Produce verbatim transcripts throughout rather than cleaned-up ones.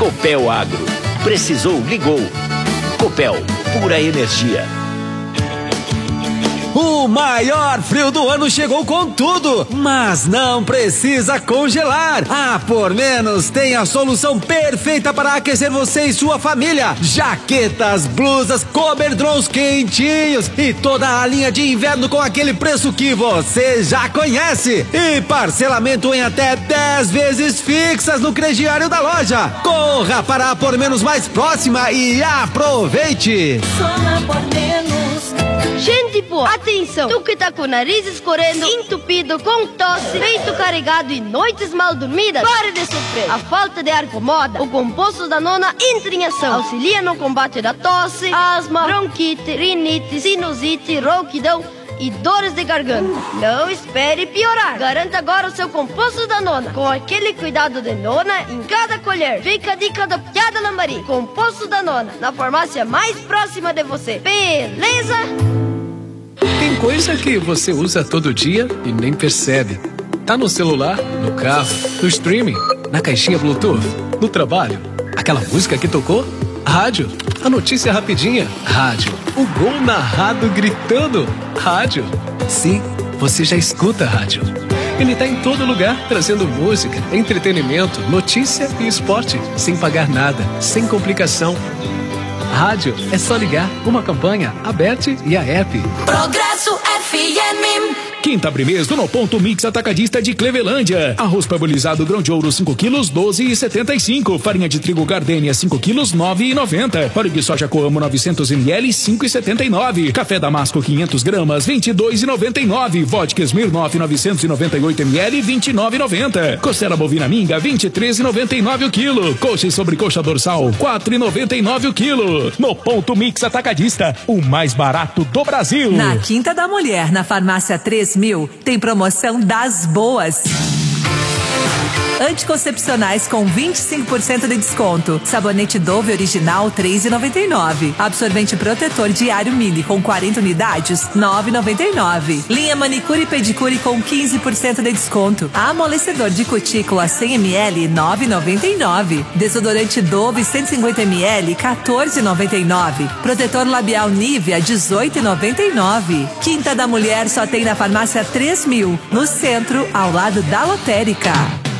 Copel Agro. Precisou, ligou. Copel, pura energia. O maior frio do ano chegou com tudo, mas não precisa congelar. A Por Menos tem a solução perfeita para aquecer você e sua família. Jaquetas, blusas, coberdrons quentinhos e toda a linha de inverno com aquele preço que você já conhece. E parcelamento em até dez vezes fixas no crediário da loja. Corra para a Por Menos mais próxima e aproveite. Só na Por Menos. Gente boa, atenção! Tu que tá com o nariz escorrendo, entupido, com tosse, peito carregado e noites mal dormidas, pare de sofrer! A falta de ar incomoda, o composto da nona entra em ação. Auxilia no combate da tosse, asma, bronquite, rinite, sinusite, ronquidão e dores de garganta. Não espere piorar. Garanta agora o seu composto da nona, com aquele cuidado de nona em cada colher. Fica a dica da piada Lambari. Composto da nona, na farmácia mais próxima de você. Beleza? Tem coisa que você usa todo dia e nem percebe. Tá no celular, no carro, no streaming, na caixinha Bluetooth, no trabalho. Aquela música que tocou? Rádio. A notícia rapidinha? Rádio. O gol narrado gritando? Rádio. Sim, você já escuta rádio. Ele tá em todo lugar, trazendo música, entretenimento, notícia e esporte, sem pagar nada, sem complicação. Rádio é só ligar, uma campanha, a Bet e a app. Progresso F M. Quinta Primês do No Ponto Mix Atacadista de Clevelândia. Arroz parbolizado grão de ouro cinco quilos, doze e setenta e cinco. Farinha de trigo Gardenia cinco quilos, nove e noventa. Óleo de soja Coamo novecentos mililitros, cinco e setenta e nove. Café Damasco quinhentas gramas, vinte e dois e noventa e nove. Vodka Smirnoff novecentos e noventa e oito mililitros, vinte e nove e noventa. Costela bovina minga, vinte e três e noventa e nove o quilo. Coxa e sobrecoxa dorsal, quatro e noventa e nove o quilo. No Ponto Mix Atacadista, o mais barato do Brasil. Na Quinta da Mulher, na farmácia três mil, tem promoção das boas. Anticoncepcionais com vinte e cinco por cento de desconto. Sabonete Dove original três e noventa e nove. Absorvente protetor diário Mili com quarenta unidades nove e noventa e nove. Linha manicure e pedicure com quinze por cento de desconto. Amolecedor de cutícula cem mililitros nove e noventa e nove. Desodorante Dove cento e cinquenta mililitros quatorze e noventa e nove. Protetor labial Nivea dezoito e noventa e nove. Quinta da Mulher só tem na farmácia três mil, no centro, ao lado da lotérica.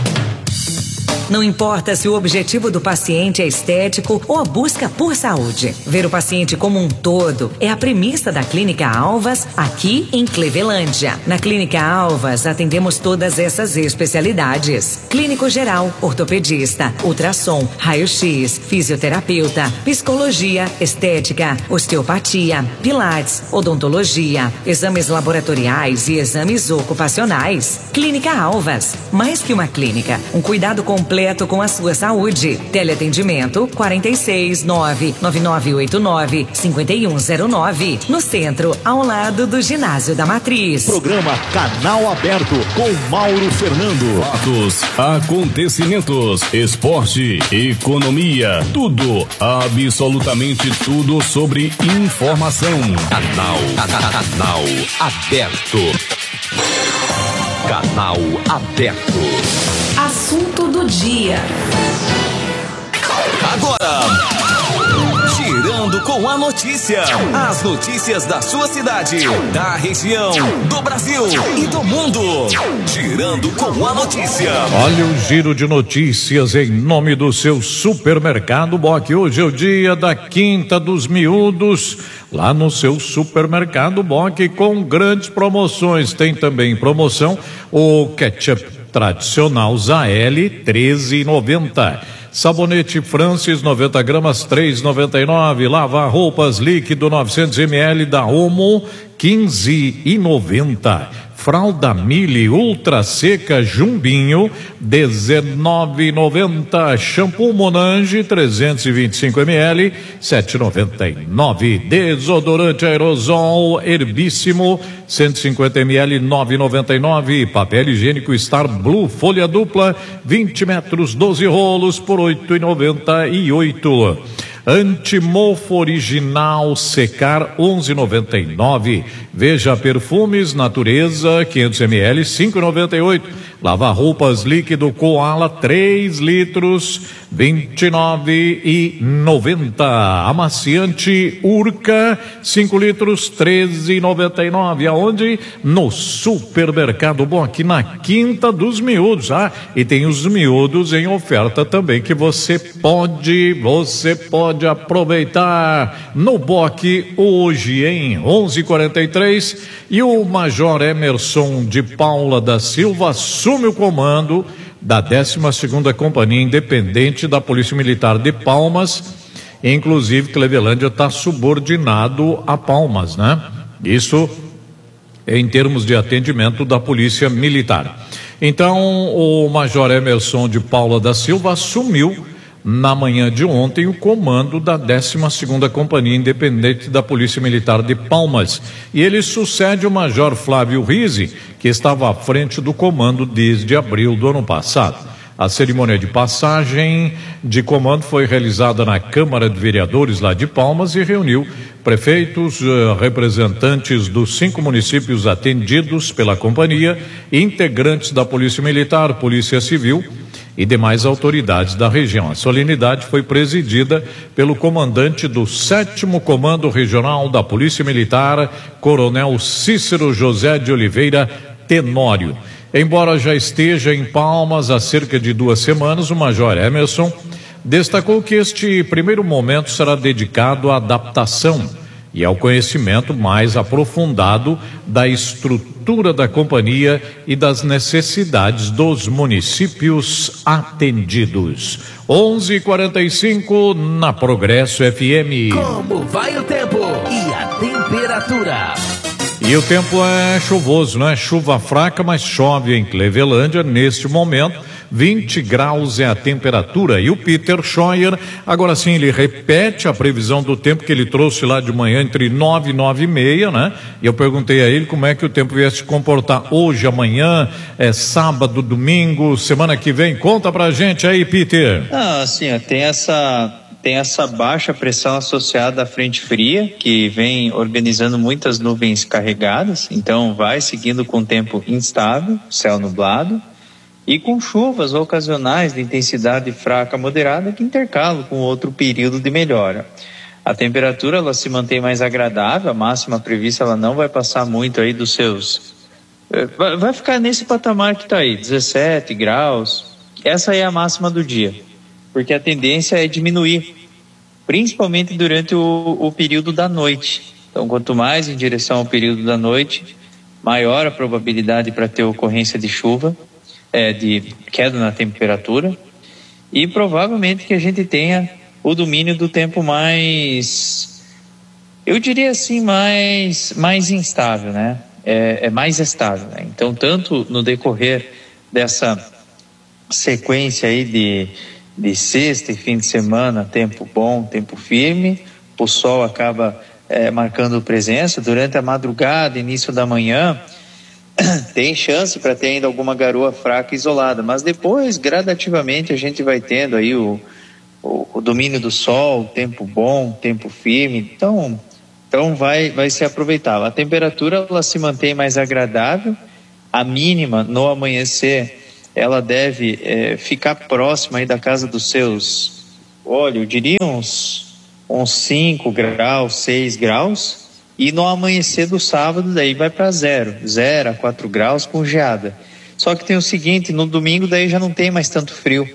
Não importa se o objetivo do paciente é estético ou a busca por saúde. Ver o paciente como um todo é a premissa da Clínica Alvas, aqui em Clevelândia. Na Clínica Alvas, atendemos todas essas especialidades: clínico geral, ortopedista, ultrassom, raio-x, fisioterapeuta, psicologia, estética, osteopatia, pilates, odontologia, exames laboratoriais e exames ocupacionais. Clínica Alvas, mais que uma clínica, um cuidado completo com a sua saúde. Teleatendimento quarenta e seis, nove nove nove oito nove, cinco um zero nove. No centro, ao lado do Ginásio da Matriz. Programa Canal Aberto com Mauro Fernando. Fatos, acontecimentos, esporte, economia, tudo, absolutamente tudo sobre informação. Canal, canal Aberto. Canal Aberto. Assunto do dia. Agora, girando com a notícia. As notícias da sua cidade, da região, do Brasil e do mundo. Girando com a notícia. Olha o giro de notícias em nome do seu supermercado Boc. Hoje é o dia da Quinta dos Miúdos, lá no seu supermercado Boc, com grandes promoções. Tem também promoção o ketchup tradicional Zael treze e noventa. Sabonete Francis noventa gramas três e noventa e nove. Lava roupas líquido novecentos mililitros da Omo quinze e noventa. Fralda Mili Ultra Seca Jumbinho dezenove e noventa. Shampoo Monange trezentos e vinte e cinco mililitros sete e noventa e nove. Desodorante Aerosol Herbíssimo cento e cinquenta mililitros nove e noventa e nove. Papel higiênico Star Blue folha dupla vinte metros doze rolos por oito e noventa e oito. Antimofo original secar onze e noventa e nove. Veja perfumes Natureza quinhentos mililitros cinco e noventa e oito. Lavar roupas líquido Koala três litros, vinte e nove reais e noventa centavos. Amaciante Urca cinco litros, treze reais e noventa e nove centavos. Aonde? No Supermercado Bom, aqui na Quinta dos Miúdos. Ah, e tem os miúdos em oferta também que você pode, você pode aproveitar no Boque hoje em onze e quarenta e três, e o Major Emerson de Paula da Silva assume o comando da décima segunda Companhia Independente da Polícia Militar de Palmas. Inclusive Clevelândia está subordinado a Palmas, né? Isso em termos de atendimento da Polícia Militar. Então, o Major Emerson de Paula da Silva assumiu na manhã de ontem o comando da décima segunda Companhia Independente da Polícia Militar de Palmas. E ele sucede o Major Flávio Rizzi, que estava à frente do comando desde abril do ano passado. A cerimônia de passagem de comando foi realizada na Câmara de Vereadores lá de Palmas e reuniu prefeitos, representantes dos cinco municípios atendidos pela companhia, integrantes da Polícia Militar, Polícia Civil e demais autoridades da região. A solenidade foi presidida pelo comandante do sétimo Comando Regional da Polícia Militar, Coronel Cícero José de Oliveira Tenório. Embora já esteja em Palmas há cerca de duas semanas, o Major Emerson destacou que este primeiro momento será dedicado à adaptação e ao conhecimento mais aprofundado da estrutura da companhia e das necessidades dos municípios atendidos. onze e quarenta e cinco na Progresso F M. Como vai o tempo e a temperatura? E o tempo é chuvoso, não é? Chuva fraca, mas chove em Clevelândia neste momento. vinte graus é a temperatura. E o Peter Scheuer, agora sim, ele repete a previsão do tempo que ele trouxe lá de manhã entre nove e nove e meia, né? E eu perguntei a ele como é que o tempo ia se comportar hoje, amanhã, é sábado, domingo, semana que vem. Conta pra gente aí, Peter. Ah, assim, ó, tem essa... Tem essa baixa pressão associada à frente fria, que vem organizando muitas nuvens carregadas, então vai seguindo com tempo instável, céu nublado, e com chuvas ocasionais de intensidade fraca moderada que intercalam com outro período de melhora. A temperatura ela se mantém mais agradável, a máxima prevista ela não vai passar muito aí dos seus... Vai ficar nesse patamar que está aí, dezessete graus, essa é a máxima do dia. Porque a tendência é diminuir, principalmente durante o, o período da noite. Então, quanto mais em direção ao período da noite, maior a probabilidade para ter ocorrência de chuva, é, de queda na temperatura, e provavelmente que a gente tenha o domínio do tempo mais, eu diria assim, mais, mais instável, né? É, é mais estável, né? Então, tanto no decorrer dessa sequência aí de de sexta e fim de semana, tempo bom, tempo firme, o sol acaba é, marcando presença. Durante a madrugada, início da manhã, tem chance para ter ainda alguma garoa fraca isolada, mas depois, gradativamente, a gente vai tendo aí o, o, o domínio do sol, tempo bom, tempo firme, então, então vai, vai ser aproveitável. A temperatura ela se mantém mais agradável, a mínima no amanhecer ela deve é, ficar próxima aí da casa dos seus, olha, eu diria uns, uns cinco graus, seis graus, e no amanhecer do sábado daí vai para zero, zero a quatro graus com geada. Só que tem o seguinte, no domingo daí já não tem mais tanto frio,